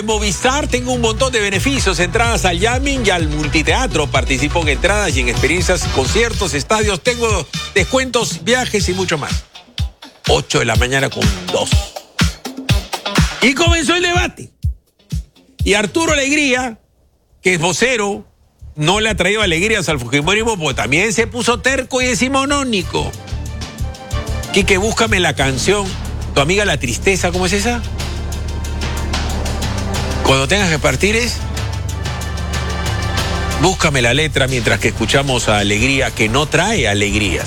Movistar tengo un montón de beneficios, entradas al Yamin y al multiteatro, participo en entradas y en experiencias, conciertos, estadios, tengo descuentos, viajes y mucho más. 8 de la mañana con 2. Y comenzó el debate. Y Arturo Alegría, que es vocero, no le ha traído alegrías al fujimorismo porque también se puso terco y decimonónico. Quique, búscame la canción, tu amiga La Tristeza, ¿cómo es esa? Cuando tengas que partir es, búscame la letra mientras que escuchamos a Alegría, que no trae alegrías.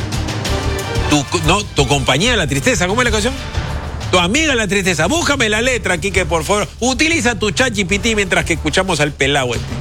Tu compañía La Tristeza, ¿cómo es la canción? Tu amiga La Tristeza, búscame la letra, Quique, por favor. Utiliza tu ChatGPT mientras que escuchamos al pelao este.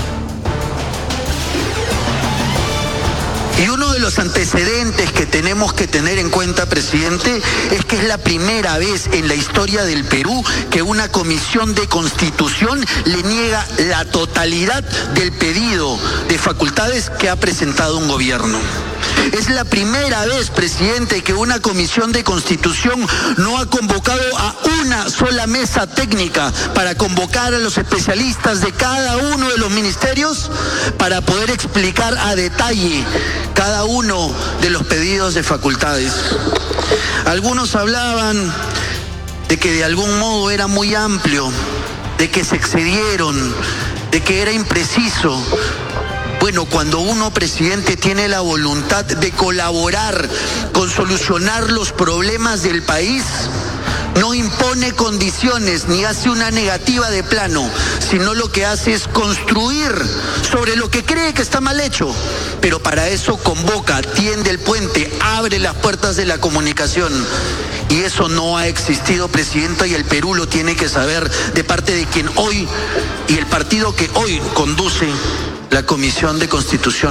Y uno de los antecedentes que tenemos que tener en cuenta, presidente, es que es la primera vez en la historia del Perú que una comisión de constitución le niega la totalidad del pedido de facultades que ha presentado un gobierno. Es la primera vez, presidente, que una comisión de constitución no ha convocado a una sola mesa técnica para convocar a los especialistas de cada uno de los ministerios para poder explicar a detalle cada uno de los pedidos de facultades. Algunos hablaban de que de algún modo era muy amplio, de que se excedieron, de que era impreciso. Bueno, cuando uno, presidente, tiene la voluntad de colaborar con solucionar los problemas del país, no impone condiciones ni hace una negativa de plano, sino lo que hace es construir sobre lo que cree que está mal hecho. Pero para eso convoca, tiende el puente, abre las puertas de la comunicación. Y eso no ha existido, presidenta, y el Perú lo tiene que saber de parte de quien hoy, y el partido que hoy conduce la Comisión de Constitución.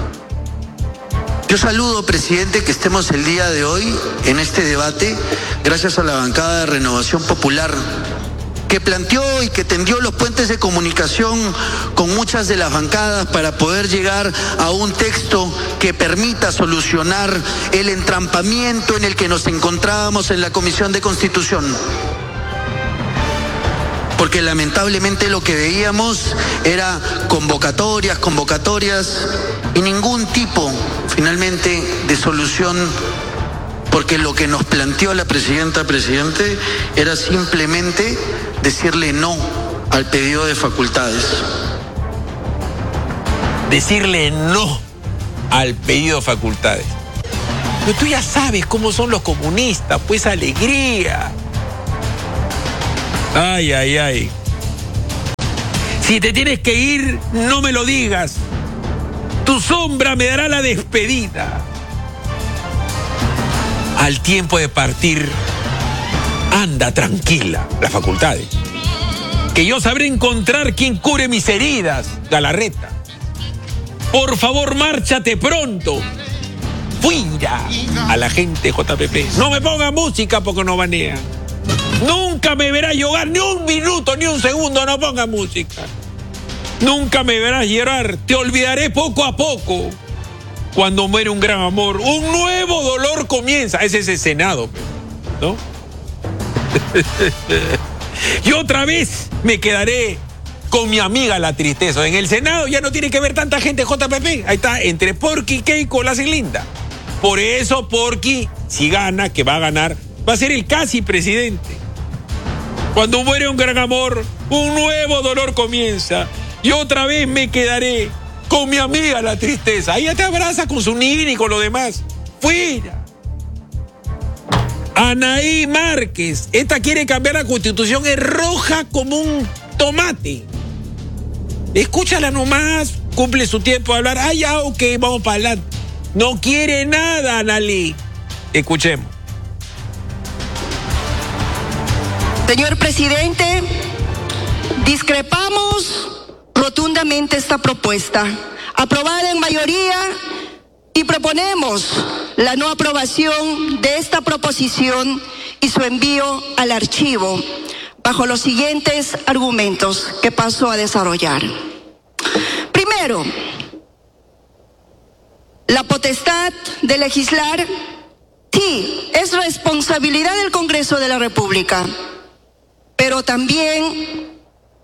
Yo saludo, presidente, que estemos el día de hoy en este debate, gracias a la bancada de Renovación Popular, que planteó y que tendió los puentes de comunicación con muchas de las bancadas para poder llegar a un texto que permita solucionar el entrampamiento en el que nos encontrábamos en la Comisión de Constitución. Porque lamentablemente lo que veíamos era convocatorias y ningún tipo finalmente de solución, porque lo que nos planteó la presidente, era simplemente decirle no al pedido de facultades. Decirle no al pedido de facultades. Pero tú ya sabes cómo son los comunistas, pues Alegría. Ay, ay, ay. Si te tienes que ir, no me lo digas. Tu sombra me dará la despedida. Al tiempo de partir, anda tranquila, las facultades. Que yo sabré encontrar quien cure mis heridas, Galarreta. Por favor, márchate pronto. Fuera a la gente JPP. No me ponga música porque no banea. Nunca me verás llorar, ni un minuto, ni un segundo, no ponga música. Nunca me verás llorar, te olvidaré poco a poco. Cuando muere un gran amor, un nuevo dolor comienza. Ese es el Senado, ¿no? Y otra vez me quedaré con mi amiga La Tristeza. En el Senado ya no tiene que ver tanta gente JPP. Ahí está, entre Porky, Keiko, la hacen linda. Por eso Porky, si gana, que va a ganar, va a ser el casi presidente. Cuando muere un gran amor, un nuevo dolor comienza. Y otra vez me quedaré con mi amiga La Tristeza. Ella te abraza con su niña y con lo demás. ¡Fuera! Anaí Márquez. Esta quiere cambiar la Constitución. Es roja como un tomate. Escúchala nomás. Cumple su tiempo de hablar. Ah, ya, ok, vamos para adelante. No quiere nada, Analí. Escuchemos. Señor presidente, discrepamos rotundamente esta propuesta, aprobada en mayoría, y proponemos la no aprobación de esta proposición y su envío al archivo, bajo los siguientes argumentos que paso a desarrollar. Primero, la potestad de legislar, sí, es responsabilidad del Congreso de la República, pero también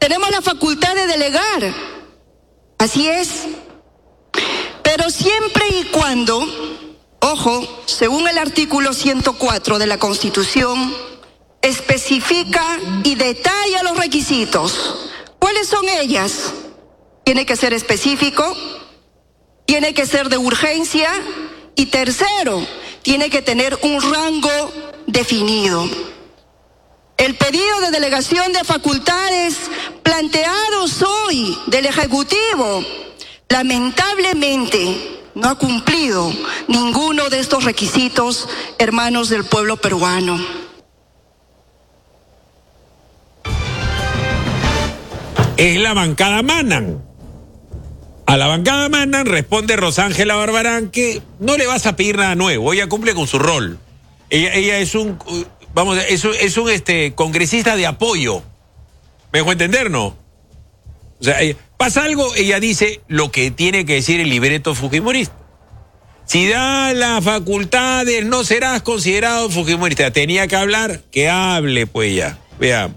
tenemos la facultad de delegar. Así es. Pero siempre y cuando, ojo, según el artículo 104 de la Constitución, especifica y detalla los requisitos. ¿Cuáles son ellas? Tiene que ser específico, tiene que ser de urgencia y tercero, tiene que tener un rango definido. El pedido de delegación de facultades planteados hoy del Ejecutivo, lamentablemente, no ha cumplido ninguno de estos requisitos, hermanos del pueblo peruano. Es la bancada Manan. A la bancada Manan responde Rosángela Barbarán que no le vas a pedir nada nuevo, ella cumple con su rol. Ella es un congresista de apoyo. ¿Me dejo entender, no? O sea, pasa algo, ella dice lo que tiene que decir el libreto fujimorista. Si da las facultades, no serás considerado fujimorista. Tenía que hablar, que hable, pues ya. Veamos.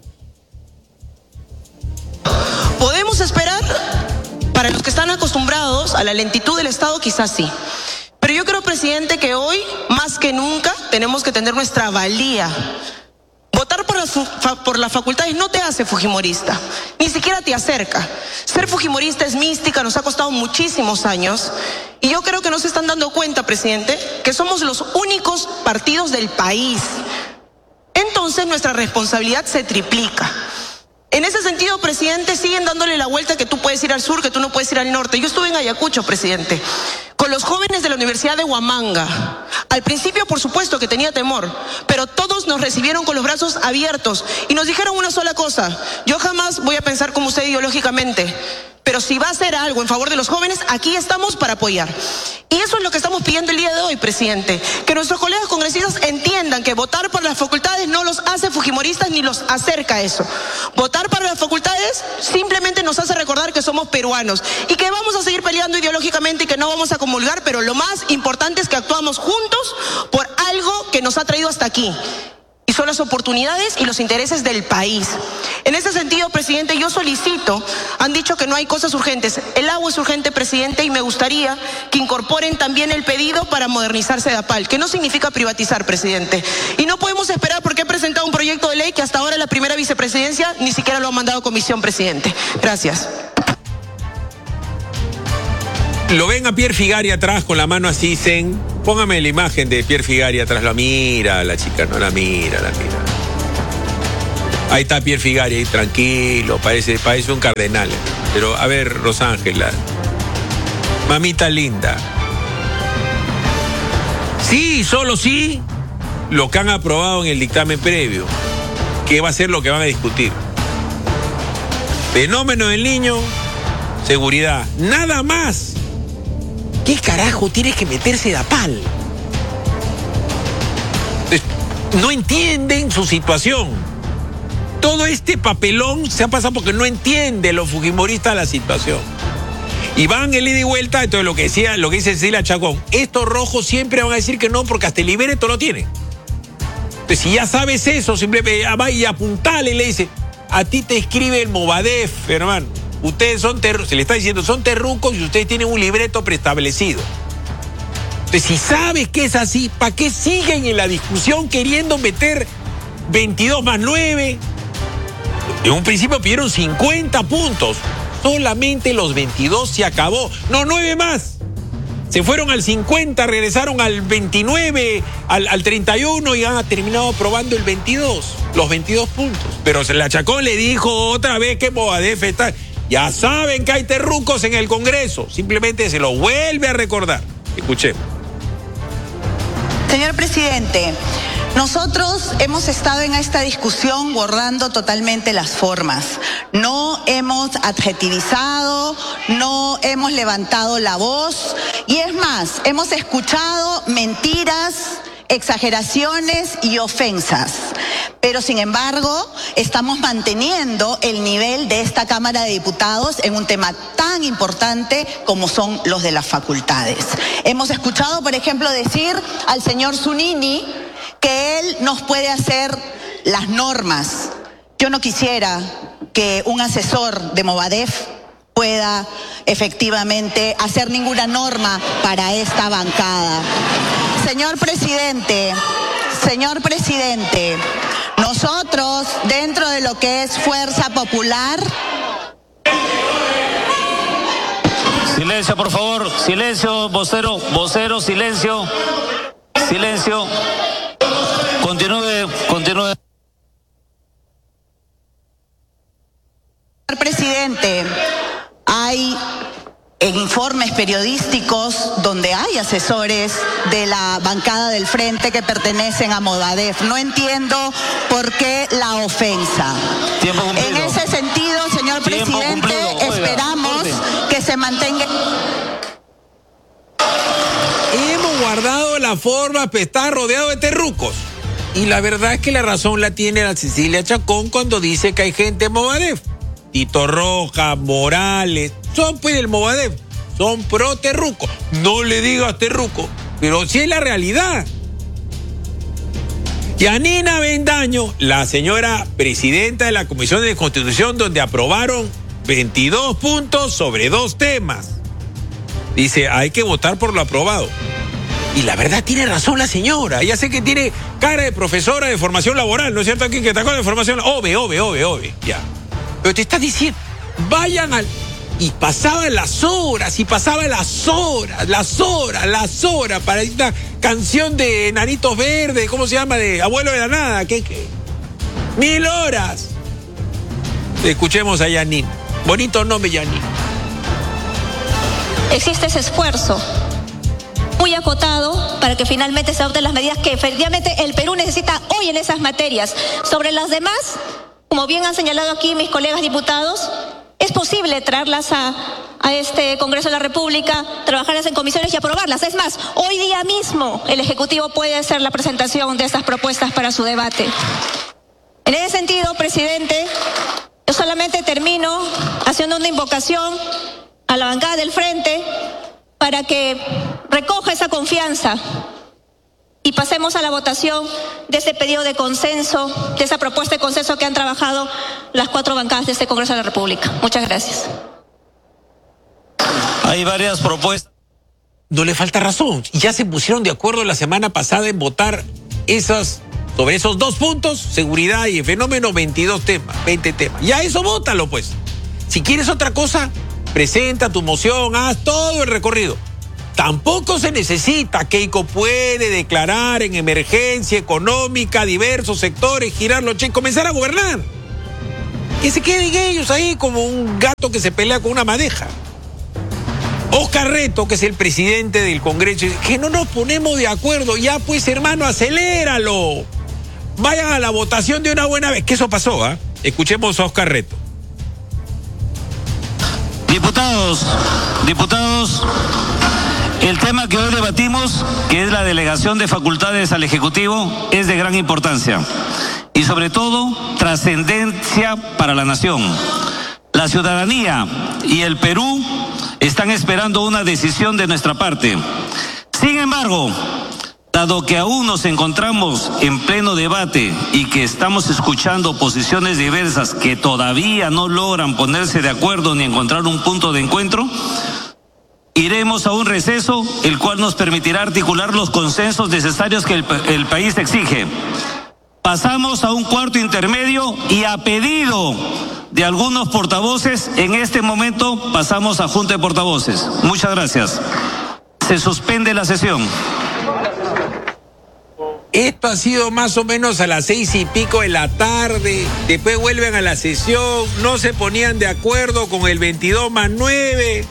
¿Podemos esperar? Para los que están acostumbrados a la lentitud del Estado, quizás sí. Pero yo creo, presidente, que hoy, más que nunca, tenemos que tener nuestra valía. Votar por las facultades no te hace fujimorista, ni siquiera te acerca. Ser fujimorista es mística, nos ha costado muchísimos años. Y yo creo que no se están dando cuenta, presidente, que somos los únicos partidos del país. Entonces nuestra responsabilidad se triplica. En ese sentido, presidente, siguen dándole la vuelta que tú puedes ir al sur, que tú no puedes ir al norte. Yo estuve en Ayacucho, presidente, con los jóvenes de la Universidad de Huamanga. Al principio, por supuesto, que tenía temor, pero todos nos recibieron con los brazos abiertos y nos dijeron una sola cosa: yo jamás voy a pensar como usted ideológicamente, pero si va a hacer algo en favor de los jóvenes, aquí estamos para apoyar. Y eso es lo que estamos pidiendo el día de hoy, presidente. Que nuestros colegas congresistas entiendan que votar por las facultades no los hace fujimoristas ni los acerca a eso. Votar para las facultades simplemente nos hace recordar que somos peruanos y que vamos a seguir peleando ideológicamente y que no vamos a comulgar, pero lo más importante es que actuamos juntos por algo que nos ha traído hasta aquí. Y son las oportunidades y los intereses del país. En ese sentido, presidente, yo solicito, han dicho que no hay cosas urgentes. El agua es urgente, presidente, y me gustaría que incorporen también el pedido para modernizar Sedapal, que no significa privatizar, presidente. Y no podemos esperar porque he presentado un proyecto de ley que hasta ahora la primera vicepresidencia ni siquiera lo ha mandado a comisión, presidente. Gracias. Lo ven a Pierre Figari atrás con la mano así, Zen. Póngame la imagen de Pierre Figari atrás. La mira la chica, no la mira. Ahí está Pierre Figari, ahí tranquilo, parece un cardenal. Pero a ver, Rosángela, mamita linda. Sí, solo sí, lo que han aprobado en el dictamen previo, que va a ser lo que van a discutir. Fenómeno del niño, seguridad, nada más. ¿Qué carajo tiene que meterse Sedapal? No entienden su situación. Todo este papelón se ha pasado porque no entiende los fujimoristas la situación. Y van el ida y vuelta, entonces lo que dice Cecilia Chacón, estos rojos siempre van a decir que no porque hasta el libreto lo tienen. Entonces si ya sabes eso, simplemente va y apuntale y le dice, a ti te escribe el Movadef, hermano. Ustedes se le está diciendo, son terrucos y ustedes tienen un libreto preestablecido. Entonces, si sabes que es así, ¿para qué siguen en la discusión queriendo meter 22 más 9? En un principio pidieron 50 puntos. Solamente los 22 se acabó. No, 9 más. Se fueron al 50, regresaron al 29, al 31 y han terminado aprobando el 22. Los 22 puntos. Pero la Chacón le dijo otra vez que Movadef está... Ya saben que hay terrucos en el Congreso. Simplemente se lo vuelve a recordar. Escuchemos. Señor presidente, nosotros hemos estado en esta discusión guardando totalmente las formas. No hemos adjetivizado, no hemos levantado la voz y es más, hemos escuchado mentiras, exageraciones y ofensas. Pero sin embargo, estamos manteniendo el nivel de esta Cámara de Diputados en un tema tan importante como son los de las facultades. Hemos escuchado, por ejemplo, decir al señor Zunini que él nos puede hacer las normas, Yo no quisiera que un asesor de Movadef pueda efectivamente hacer ninguna norma para esta bancada. Señor presidente, nosotros dentro de lo que es Fuerza Popular... Silencio, por favor, silencio, vocero, silencio, silencio. Continúe. Señor presidente, hay informes periodísticos donde hay asesores de la bancada del Frente que pertenecen a Movadef. No entiendo por qué la ofensa. Tiempo cumplido. En ese sentido, señor presidente, esperamos que se mantenga... Hemos guardado la forma, pero está rodeado de terrucos. Y la verdad es que la razón la tiene la Cecilia Chacón cuando dice que hay gente en Movadef. Tito Rojas, Morales, son pues del Movadef, son pro terruco. No le digas terruco, pero sí es la realidad. Yanina Bendaño, la señora presidenta de la Comisión de Constitución, donde aprobaron 22 puntos sobre 2 temas. Dice, hay que votar por lo aprobado. Y la verdad tiene razón la señora. Ya sé que tiene cara de profesora de formación laboral, ¿no es cierto? Aquí que está con de formación obvio, ya. Pero te estás diciendo, vayan al... Y pasaban las horas para esta canción de Enanitos Verdes, ¿cómo se llama? De Abuelo de la Nada, ¿qué? 1000 horas. Escuchemos a Yanin. Bonito nombre, Yanin. Existe ese esfuerzo muy acotado para que finalmente se adopten las medidas que efectivamente el Perú necesita hoy en esas materias. Sobre las demás, como bien han señalado aquí mis colegas diputados, es posible traerlas a este Congreso de la República, trabajarlas en comisiones y aprobarlas. Es más, hoy día mismo el Ejecutivo puede hacer la presentación de estas propuestas para su debate. En ese sentido, presidente, yo solamente termino haciendo una invocación a la bancada del Frente para que recoja esa confianza y pasemos a la votación de ese pedido de consenso, de esa propuesta de consenso que han trabajado las 4 bancadas de este Congreso de la República. Muchas gracias. Hay varias propuestas. No le falta razón. Ya se pusieron de acuerdo la semana pasada en votar sobre esos 2 puntos, seguridad y el fenómeno, 20 temas. Ya eso vótalo, pues. Si quieres otra cosa, presenta tu moción, haz todo el recorrido. Tampoco se necesita. Keiko puede declarar en emergencia económica diversos sectores, girar los cheques, comenzar a gobernar. Que se queden ellos ahí como un gato que se pelea con una madeja. Oscar Reto, que es el presidente del Congreso, dice que no nos ponemos de acuerdo. Ya pues, hermano, aceléralo. Vayan a la votación de una buena vez. Que eso pasó, ¿ah? Escuchemos a Oscar Reto. Diputados, el tema que hoy debatimos, que es la delegación de facultades al Ejecutivo, es de gran importancia y sobre todo trascendencia para la nación. La ciudadanía y el Perú están esperando una decisión de nuestra parte. Sin embargo, dado que aún nos encontramos en pleno debate y que estamos escuchando posiciones diversas que todavía no logran ponerse de acuerdo ni encontrar un punto de encuentro, iremos a un receso, el cual nos permitirá articular los consensos necesarios que el país exige. Pasamos a un cuarto intermedio y a pedido de algunos portavoces, en este momento pasamos a Junta de Portavoces. Muchas gracias. Se suspende la sesión. Esto ha sido más o menos a las 6:00 de la tarde. Después vuelven a la sesión. No se ponían de acuerdo con el 22+9.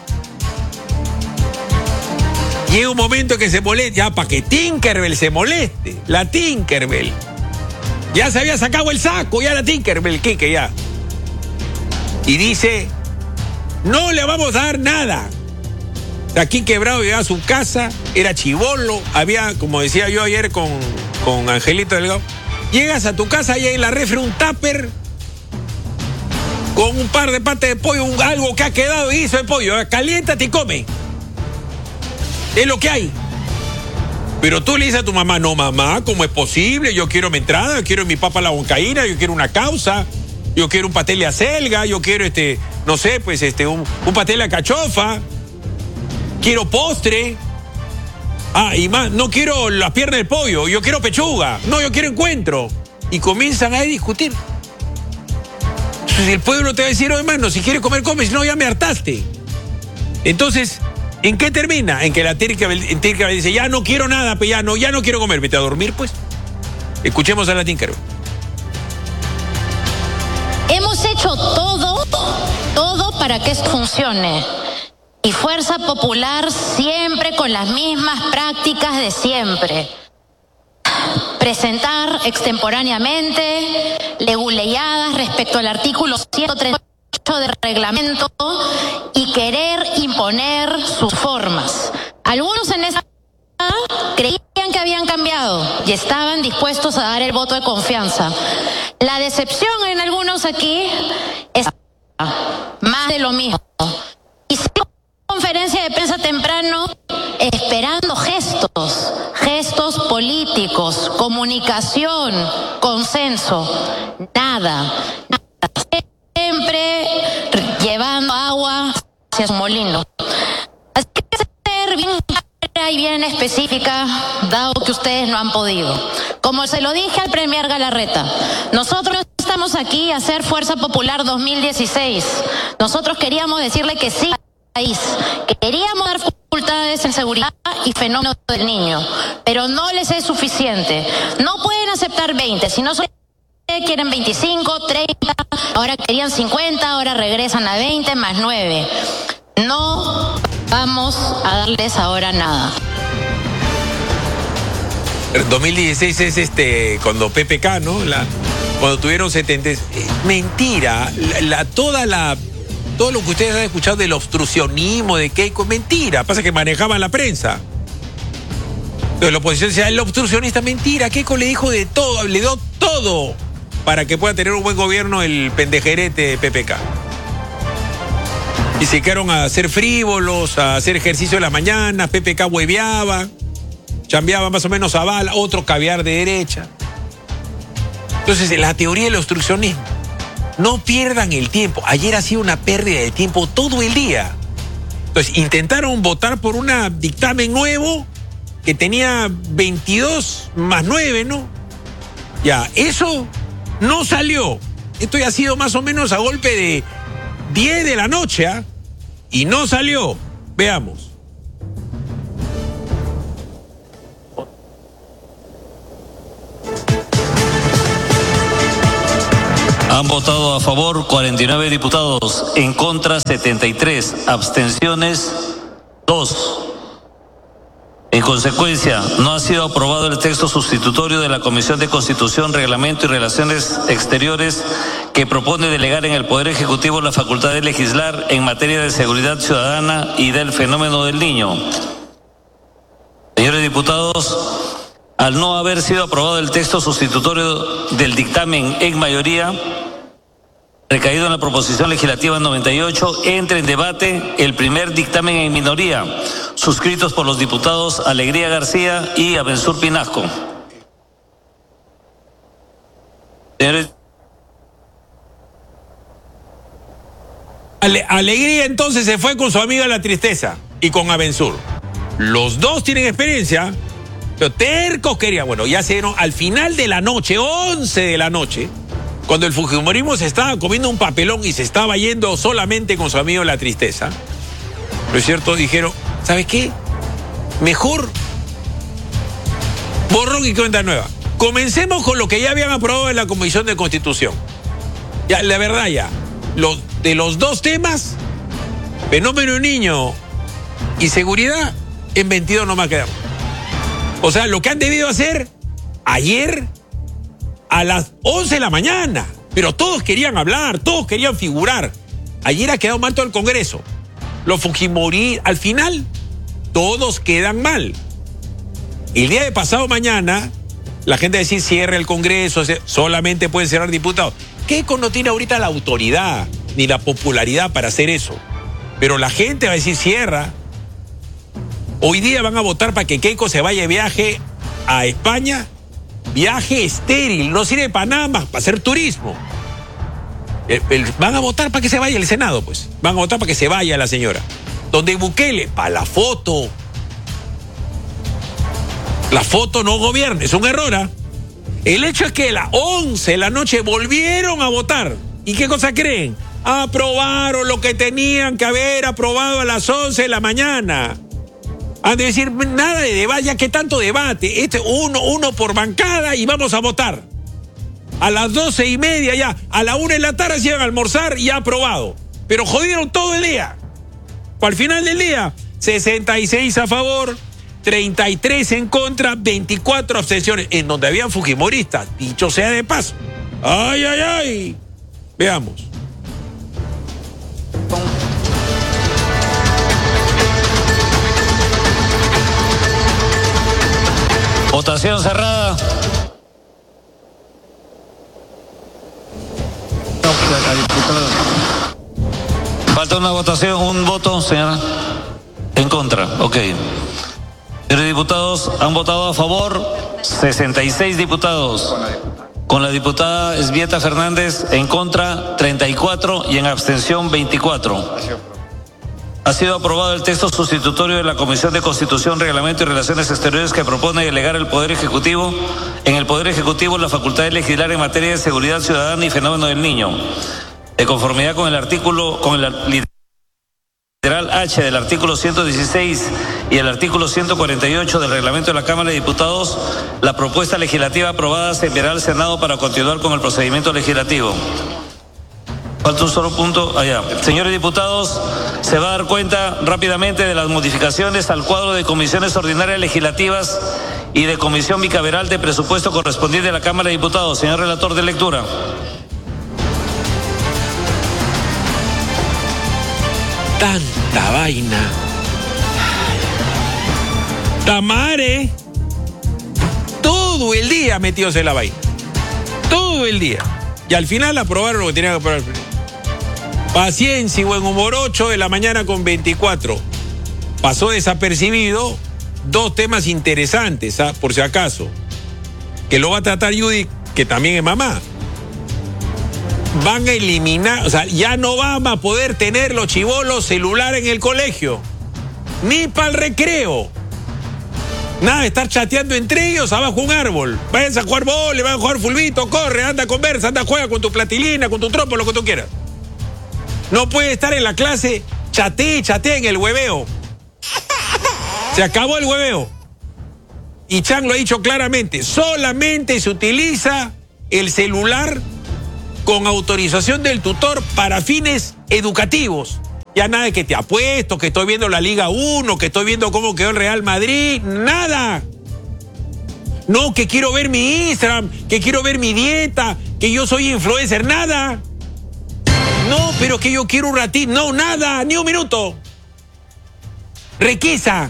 Llega un momento que se moleste. Ya, para que Tinkerbell se moleste. La Tinkerbell. Ya se había sacado el saco. Ya la Tinkerbell, Quique, ya. Y dice, no le vamos a dar nada. Aquí Quebrado llegaba a su casa, era chibolo, había, como decía yo ayer con Angelito Delgado, llegas a tu casa y hay en la refri un tupper con un par de patas de pollo, algo que ha quedado y hizo de pollo, caliéntate y come. Es lo que hay. Pero tú le dices a tu mamá, no mamá, ¿cómo es posible? Yo quiero mi entrada, yo quiero mi papa a la huancaína, yo quiero una causa. Yo quiero un pastel de acelga, yo quiero no sé, pues un pastel de cachofa. Quiero postre. Y más, no quiero las piernas del pollo, yo quiero pechuga. No, yo quiero encuentro. Y comienzan a discutir. Entonces el pueblo te va a decir, hermano, si quieres comer, come, si no, ya me hartaste. Entonces, ¿en qué termina? En que la Tinkerbell dice, ya no quiero nada, pues ya no quiero comer, vete a dormir, pues. Escuchemos a la Tinkerbell. Hemos hecho todo para que esto funcione. Y Fuerza Popular siempre con las mismas prácticas de siempre. Presentar extemporáneamente leguleyadas respecto al artículo 138 del reglamento y querer imponer sus formas. Algunos en esa creían que habían cambiado y estaban dispuestos a dar el voto de confianza. La decepción en algunos aquí es más de lo mismo. Y conferencia de prensa temprano esperando gestos políticos, comunicación, consenso, nada. Siempre llevando agua hacia su molino. Así que ser bien clara y bien específica, dado que ustedes no han podido. Como se lo dije al Premier Galarreta, nosotros estamos aquí a hacer Fuerza Popular 2016. Nosotros queríamos decirle que sí país. Queríamos dar facultades en seguridad y fenómeno del niño, pero no les es suficiente. No pueden aceptar 20, si no quieren 25, 30, ahora querían 50, ahora regresan a 20 más 9. No vamos a darles ahora nada. 2016 es cuando PPK, ¿no? Cuando tuvieron 70. Mentira, todo lo que ustedes han escuchado del obstruccionismo, de Keiko, mentira. Pasa que manejaban la prensa. Entonces la oposición decía, el obstruccionista, mentira. Keiko le dijo de todo, le dio todo para que pueda tener un buen gobierno el pendejerete de PPK. Y se quedaron a ser frívolos, a hacer ejercicio en las mañanas. PPK hueveaba, chambeaba más o menos a bala, otro caviar de derecha. Entonces la teoría del obstruccionismo. No pierdan el tiempo. Ayer ha sido una pérdida de tiempo todo el día. Entonces, intentaron votar por un dictamen nuevo que tenía 22 más 9, ¿no? Ya, eso no salió. Esto ya ha sido más o menos a golpe de 10 de la noche, ¿eh? Y no salió. Veamos. Han votado a favor 49 diputados, en contra 73, abstenciones 2. En consecuencia, no ha sido aprobado el texto sustitutorio de la Comisión de Constitución, Reglamento y Relaciones Exteriores que propone delegar en el Poder Ejecutivo la facultad de legislar en materia de seguridad ciudadana y del fenómeno del niño. Señores diputados, al no haber sido aprobado el texto sustitutorio del dictamen en mayoría, recaído en la proposición legislativa 98, entra en debate el primer dictamen en minoría, suscritos por los diputados Alegría García y Abensur Pinasco. Señores. Alegría entonces se fue con su amiga La Tristeza y con Abensur. Los dos tienen experiencia, pero tercos querían. Bueno, ya se dieron al final de la noche, 11 de la noche, cuando el fujimorismo se estaba comiendo un papelón y se estaba yendo solamente con su amigo La Tristeza. ¿No es cierto? Dijeron, ¿sabes qué? Mejor borrón y cuenta nueva. Comencemos con lo que ya habían aprobado en la Comisión de Constitución. Ya, la verdad ya, de los dos temas, fenómeno niño y seguridad, en 22 nomás quedamos. O sea, lo que han debido hacer ayer a las 11 de la mañana. Pero todos querían hablar, todos querían figurar. Ayer ha quedado mal todo el Congreso. Los fujimoristas, al final, todos quedan mal. El día de pasado mañana, la gente va a decir cierra el Congreso, solamente pueden cerrar diputados. Keiko no tiene ahorita la autoridad ni la popularidad para hacer eso. Pero la gente va a decir cierra. Hoy día van a votar para que Keiko se vaya de viaje a España. Viaje estéril, no sirve para nada más, para hacer turismo. Van a votar para que se vaya el Senado, pues. Van a votar para que se vaya la señora. Donde Bukele, para la foto. La foto no gobierna, es un error, ¿eh? El hecho es que a las 11 de la noche volvieron a votar. ¿Y qué cosa creen? Aprobaron lo que tenían que haber aprobado a las 11 de la mañana. Han de decir, nada de debate, ya que tanto debate. Uno por bancada y vamos a votar. A las 12:30 ya, a la 1 de la tarde se iban a almorzar y ya aprobado. Pero jodieron todo el día. Al final del día, 66 a favor, 33 en contra, 24 abstenciones, en donde habían fujimoristas, dicho sea de paso. ¡Ay, ay, ay! Veamos. Votación cerrada. Falta una votación, un voto, señora. En contra, ok. Señores diputados, han votado a favor 66 diputados. Con la diputada Esbieta Fernández en contra 34 y en abstención 24. Ha sido aprobado el texto sustitutorio de la Comisión de Constitución, Reglamento y Relaciones Exteriores que propone delegar el Poder Ejecutivo en el Poder Ejecutivo la facultad de legislar en materia de seguridad ciudadana y fenómeno del niño. De conformidad con el literal H del artículo 116 y el artículo 148 del reglamento de la Cámara de Diputados, la propuesta legislativa aprobada se enviará al Senado para continuar con el procedimiento legislativo. Falta un solo punto allá. Señores diputados, se va a dar cuenta rápidamente de las modificaciones al cuadro de comisiones ordinarias legislativas y de comisión bicameral de presupuesto correspondiente a la Cámara de Diputados. Señor relator de lectura. Tanta vaina. Tamare. Todo el día metidos en la vaina. Todo el día. Y al final aprobaron lo que tenían que aprobar. Paciencia y buen humor, 8 de la mañana con 24. Pasó desapercibido dos temas interesantes, ¿ah? Por si acaso. Que lo va a tratar Judy, que también es mamá. Van a eliminar, o sea, ya no vamos a poder tener los chibolos celular en el colegio. Ni para el recreo. Nada de estar chateando entre ellos abajo un árbol. Vayan a jugar vole, vayan a jugar fulbito, corre, anda, conversa, anda, juega con tu platilina, con tu trompo, lo que tú quieras. No puede estar en la clase, chatea en el hueveo. Se acabó el hueveo. Y Chan lo ha dicho claramente, solamente se utiliza el celular con autorización del tutor para fines educativos. Ya nada de que te apuesto, que estoy viendo la Liga 1, que estoy viendo cómo quedó el Real Madrid, nada. No, que quiero ver mi Instagram, que quiero ver mi dieta, que yo soy influencer, nada. No, pero que yo quiero un ratito, no, nada, ni un minuto. Requisa.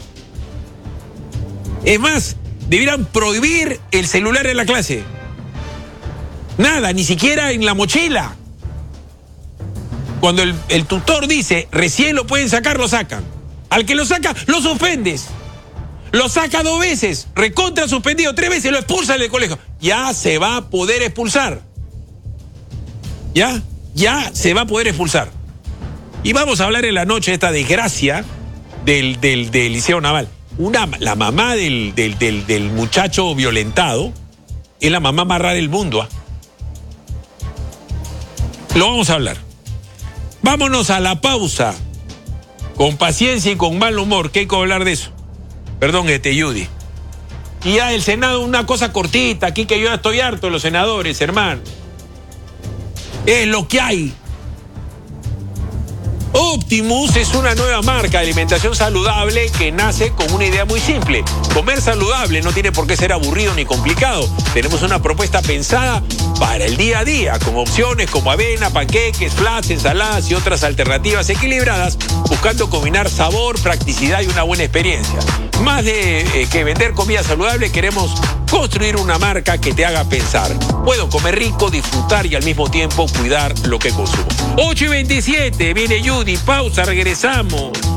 Es más, debieran prohibir el celular en la clase. Nada, ni siquiera en la mochila. Cuando el tutor dice, recién lo pueden sacar, lo sacan. Al que lo saca, lo suspendes. Lo saca 2 veces, recontra suspendido 3 veces, lo expulsa del colegio. Ya se va a poder expulsar. Ya se va a poder expulsar. Y vamos a hablar en la noche de esta desgracia del Liceo Naval. La mamá del muchacho violentado es la mamá más rara del mundo, ¿ah? Lo vamos a hablar. Vámonos a la pausa. Con paciencia y con mal humor, que hay que hablar de eso. Perdón, Judy. Y ya el Senado, una cosa cortita, aquí que yo ya estoy harto de los senadores, hermano. Es lo que hay. Optimus es una nueva marca de alimentación saludable que nace con una idea muy simple. Comer saludable no tiene por qué ser aburrido ni complicado. Tenemos una propuesta pensada para el día a día, con opciones como avena, panqueques, flats, ensaladas y otras alternativas equilibradas, buscando combinar sabor, practicidad y una buena experiencia. Más de que vender comida saludable, queremos construir una marca que te haga pensar. Puedo comer rico, disfrutar y al mismo tiempo cuidar lo que consumo. 8:27, viene Judy, pausa, regresamos.